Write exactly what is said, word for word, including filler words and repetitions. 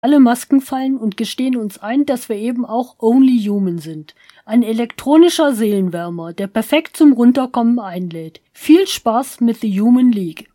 alle Masken fallen und gestehen uns ein, dass wir eben auch Only Human sind. Ein elektronischer Seelenwärmer, der perfekt zum Runterkommen einlädt. Viel Spaß mit The Human League.